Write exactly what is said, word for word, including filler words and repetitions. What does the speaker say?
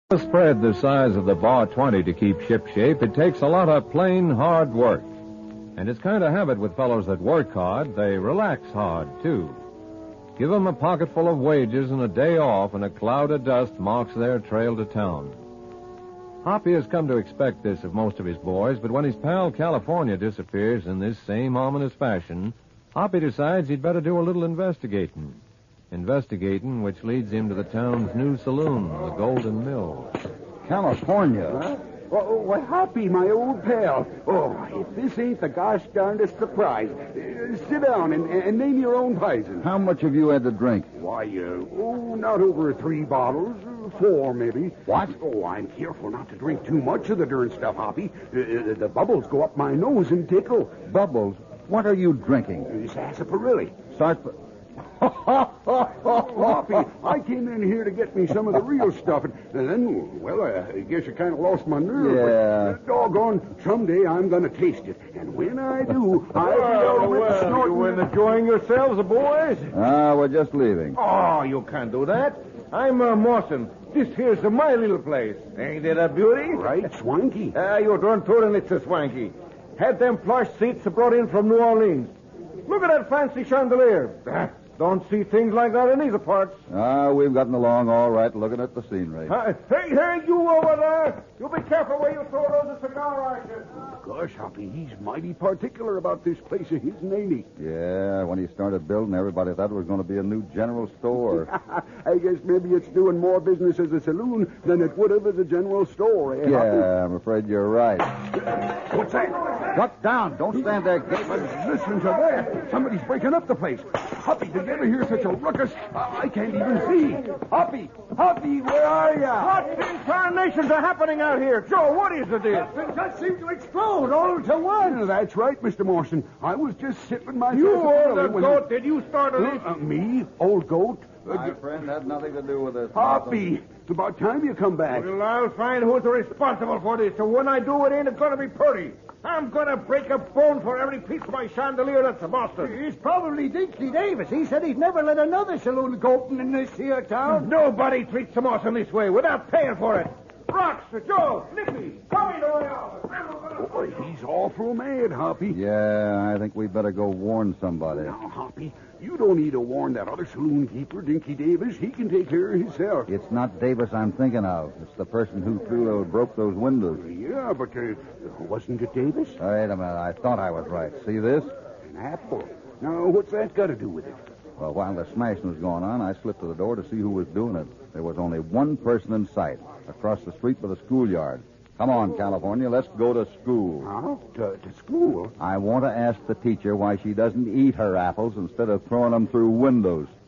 A spread the size of the bar twenty to keep shipshape, it takes a lot of plain hard work. And it's kind of habit with fellows that work hard, they relax hard, too. Give 'em a pocket full of wages and a day off, and a cloud of dust marks their trail to town. Hoppy has come to expect this of most of his boys, but when his pal California disappears in this same ominous fashion, Hoppy decides he'd better do a little investigating. Investigating, which leads him to the town's new saloon, the Golden Mill. California? Huh? Oh, why, Hoppy, my old pal. Oh, if this ain't the gosh darndest surprise. Uh, sit down and, and name your own poison. How much have you had to drink? Why, uh, oh, not over three bottles. Uh, four, maybe. What? Oh, I'm careful not to drink too much of the darn stuff, Hoppy. Uh, uh, the bubbles go up my nose and tickle. Bubbles? What are you drinking? Uh, sarsaparilla. Sarp... Hoppy, I came in here to get me some of the real stuff, and, and then, well, I guess I kind of lost my nerve. Yeah. But, uh, doggone, someday I'm going to taste it, and when I do, I'll be Well, over well, snorting. you been enjoying yourselves, boys? Ah, we're just leaving. Oh, you can't do that. I'm uh, Mawson. This here's uh, my little place. Ain't it a beauty? Right, swanky. Ah, you darn tootin' it's a swanky. Had them plush seats brought in from New Orleans. Look at that fancy chandelier. Ah, don't see things like that in these parts. Ah, we've gotten along all right looking at the scenery. Uh, hey, hey, you over there. You be careful where you throw those cigar ashes. Gosh, Hoppy, he's mighty particular about this place of his, ain't he? Yeah, when he started building, everybody thought it was going to be a new general store. I guess maybe it's doing more business as a saloon than it would have as a general store, eh, Hoppy? Yeah, I'm afraid you're right. What's that? Duck down. Don't stand there, Gabe. Listen to that. Somebody's breaking up the place. Hoppy, did you ever hear such a ruckus? I I can't even see. Hoppy! Hoppy, where are you? What incarnations are happening out here? Joe, what is it? Things that seem to explode all to once. That's right, Mister Morrison. I was just sipping my... You sarsaparilla old when- goat, did you start Uh, this? uh, me? Old goat? Uh, My friend had nothing to do with this. Hoppy, it's about time you come back. Well, I'll find who's responsible for this. So when I do, it ain't going to be pretty. I'm going to break a bone for every piece of my chandelier that's busted. It's probably Dinky Davis. He said he'd never let another saloon go open in this here town. Nobody treats the moss in this way without paying for it. Rocks, Joe, Nicky, come into my office. Boy, he's awful mad, Hoppy. Yeah, I think we better go warn somebody. Now, Hoppy, you don't need to warn that other saloon keeper, Dinky Davis. He can take care of himself. It's not Davis I'm thinking of. It's the person who threw those, broke those windows. Yeah, but uh, wasn't it Davis? Wait a minute. I thought I was right. See this? An apple. Now, what's that got to do with it? Well, while the smashing was going on, I slipped to the door to see who was doing it. There was only one person in sight, across the street by the schoolyard. Come on, California, let's go to school. Huh? To, to school? I want to ask the teacher why she doesn't eat her apples instead of throwing them through windows.